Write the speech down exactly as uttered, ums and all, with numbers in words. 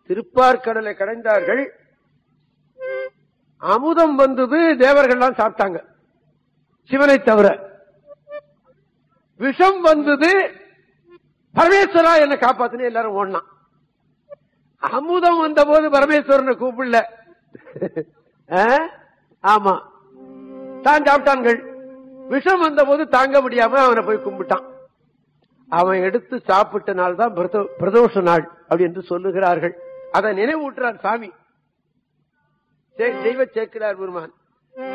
திருப்பார்கடலை கடைந்தார்கள். அமுதம் வந்தது, தேவர்கள்லாம் சாப்பிட்டாங்க சிவனை தவிர. விஷம் வந்தது, பரமேஸ்வரா என்ன காப்பாத்துன்னு எல்லாரும் ஓடலாம். அமுதம் வந்த போது பரமேஸ்வரனை கூப்பிடல. ஆமா, தான் சாப்பிட்டான்கள். விஷம் வந்த போது தாங்க முடியாம அவனை போய் கும்பிட்டான். அவன் எடுத்து சாப்பிட்ட நாள் தான் பிரதோஷ நாள் அப்படி என்று சொல்லுகிறார்கள். அதை நினைவூட்டுறார் சாமி தெய்வ சேக்கிழார் பெருமான்.